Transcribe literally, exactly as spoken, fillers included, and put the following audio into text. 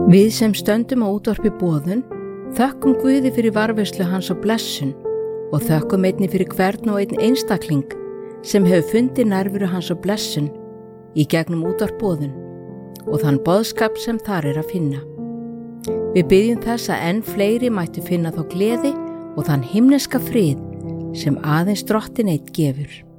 Við sem stöndum á útvarpi boðun þökkum Guði fyrir varðveislu hans og blessun og þökkum einnig fyrir hvern og einn einstakling sem hefur fundið nærveru hans og blessun í gegnum útvarp boðun og þann boðskap sem þar er að finna. Við biðjum þess að enn fleiri mættu finna þá gleði og þann himneska frið sem aðeins Drottinn einn gefur.